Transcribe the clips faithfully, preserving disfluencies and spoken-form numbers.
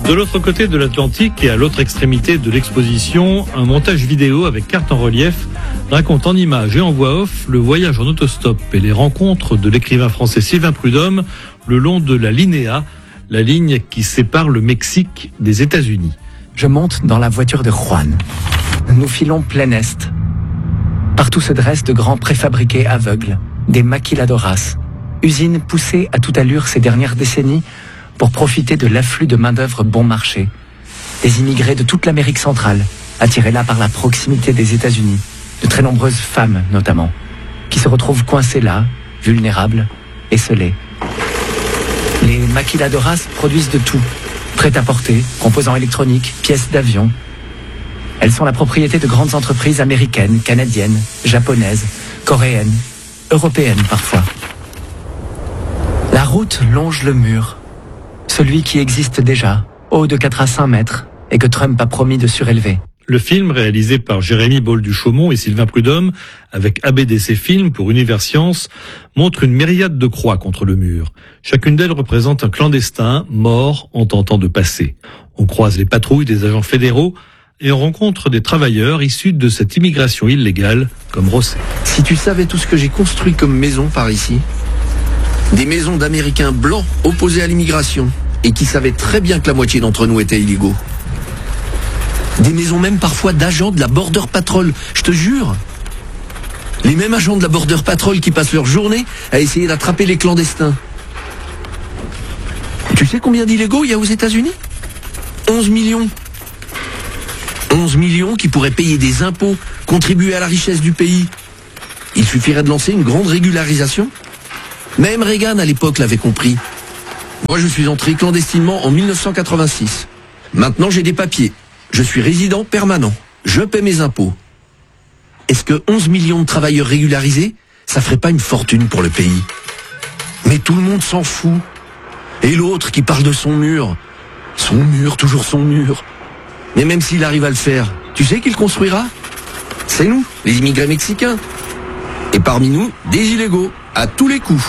De l'autre côté de l'Atlantique et à l'autre extrémité de l'exposition, un montage vidéo avec carte en relief raconte en images et en voix off le voyage en autostop et les rencontres de l'écrivain français Sylvain Prudhomme le long de la Linéa, la ligne qui sépare le Mexique des États-Unis. Je monte dans la voiture de Juan. Nous filons plein est. Partout se dressent de grands préfabriqués aveugles, des maquiladoras, usines poussées à toute allure ces dernières décennies pour profiter de l'afflux de main-d'œuvre bon marché. Des immigrés de toute l'Amérique centrale, attirés là par la proximité des États-Unis, de très nombreuses femmes notamment, qui se retrouvent coincées là, vulnérables, esselées. Les maquiladoras produisent de tout, prêt-à-porter, composants électroniques, pièces d'avion. Elles sont la propriété de grandes entreprises américaines, canadiennes, japonaises, coréennes, européennes parfois. La route longe le mur, celui qui existe déjà, haut de quatre à cinq mètres, et que Trump a promis de surélever. Le film, réalisé par Jérémy Beaule-du-Chaumont et Sylvain Prudhomme, avec A B D C Films pour Univers Science, montre une myriade de croix contre le mur. Chacune d'elles représente un clandestin mort en tentant de passer. On croise les patrouilles des agents fédéraux et on rencontre des travailleurs issus de cette immigration illégale, comme Rosset. Si tu savais tout ce que j'ai construit comme maison par ici, des maisons d'Américains blancs opposés à l'immigration et qui savaient très bien que la moitié d'entre nous étaient illégaux. Des maisons même parfois d'agents de la Border Patrol, je te jure. Les mêmes agents de la Border Patrol qui passent leur journée à essayer d'attraper les clandestins. Tu sais combien d'illégaux il y a aux États-Unis ? onze millions. onze millions qui pourraient payer des impôts, contribuer à la richesse du pays. Il suffirait de lancer une grande régularisation. Même Reagan à l'époque l'avait compris. Moi je suis entré clandestinement en mille neuf cent quatre-vingt-six. Maintenant j'ai des papiers. Je suis résident permanent. Je paie mes impôts. Est-ce que onze millions de travailleurs régularisés, ça ferait pas une fortune pour le pays ? Mais tout le monde s'en fout. Et l'autre qui parle de son mur. Son mur, toujours son mur. Mais même s'il arrive à le faire, tu sais qui le construira ? C'est nous, les immigrés mexicains. Et parmi nous, des illégaux, à tous les coups.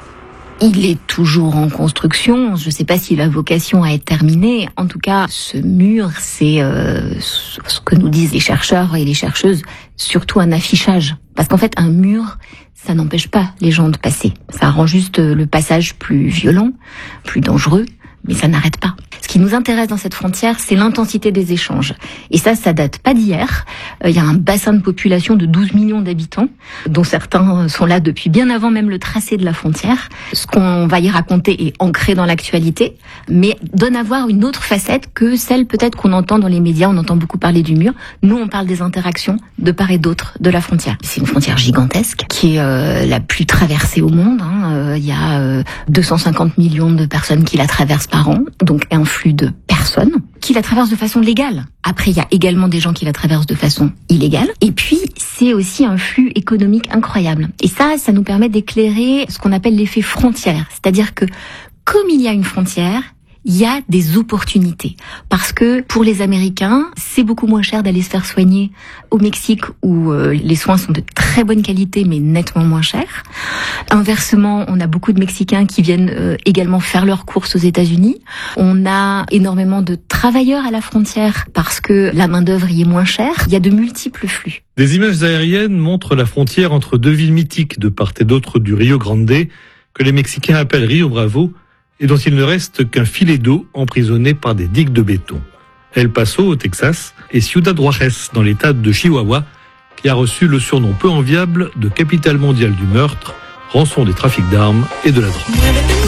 Il est toujours en construction. Je ne sais pas s'il a vocation à être terminé. En tout cas, ce mur, c'est euh, ce que nous disent les chercheurs et les chercheuses, surtout un affichage. Parce qu'en fait, un mur, ça n'empêche pas les gens de passer. Ça rend juste le passage plus violent, plus dangereux, mais ça n'arrête pas. Ce qui nous intéresse dans cette frontière, c'est l'intensité des échanges. Et ça, ça date pas d'hier. Il y a un bassin de population de douze millions d'habitants, dont certains sont là depuis bien avant même le tracé de la frontière. Ce qu'on va y raconter est ancré dans l'actualité, mais donne à voir une autre facette que celle peut-être qu'on entend dans les médias. On entend beaucoup parler du mur. Nous, on parle des interactions de part et d'autre de la frontière. C'est une frontière gigantesque, qui est euh, la plus traversée au monde. Hein. Euh, il y a euh, deux cent cinquante millions de personnes qui la traversent par an, donc un flux de personnes qui la traversent de façon légale. Après, il y a également des gens qui la traversent de façon illégale. Et puis, c'est aussi un flux économique incroyable. Et ça, ça nous permet d'éclairer ce qu'on appelle l'effet frontière. C'est-à-dire que, comme il y a une frontière, il y a des opportunités. Parce que pour les Américains, c'est beaucoup moins cher d'aller se faire soigner au Mexique où euh, les soins sont de très bonne qualité mais nettement moins chers. Inversement, on a beaucoup de Mexicains qui viennent euh, également faire leurs courses aux États-Unis. On a énormément de travailleurs à la frontière parce que la main-d'œuvre y est moins chère. Il y a de multiples flux. Des images aériennes montrent la frontière entre deux villes mythiques de part et d'autre du Rio Grande que les Mexicains appellent Rio Bravo et dont il ne reste qu'un filet d'eau emprisonné par des digues de béton. El Paso, au Texas, et Ciudad Juárez, dans l'état de Chihuahua, qui a reçu le surnom peu enviable de capitale mondiale du meurtre, rançon des trafics d'armes et de la drogue.